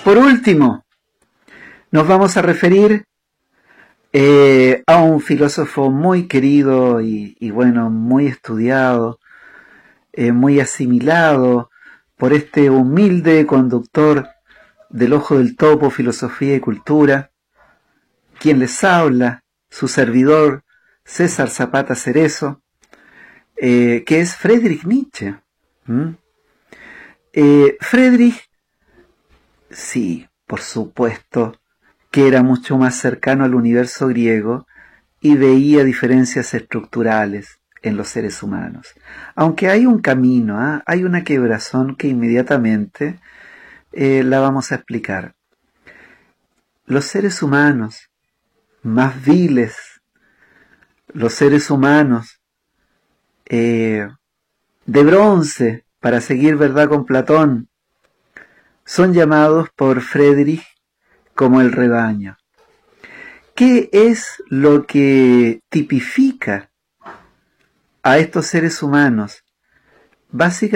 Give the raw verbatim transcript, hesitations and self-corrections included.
Por último, nos vamos a referir eh, a un filósofo muy querido y, y bueno, muy estudiado, eh, muy asimilado por este humilde conductor del Ojo del Topo, Filosofía y Cultura, quien les habla, su servidor César Zapata Cerezo, eh, que es Friedrich Nietzsche. ¿Mm? Eh, Friedrich, sí, por supuesto, que era mucho más cercano al universo griego y veía diferencias estructurales en los seres humanos. Aunque hay un camino, ¿eh? hay una quebrazón que inmediatamente eh, la vamos a explicar. Los seres humanos más viles, los seres humanos eh, de bronce, para seguir verdad con Platón, son llamados por Friedrich como el rebaño. ¿Qué es lo que tipifica a estos seres humanos? Básicamente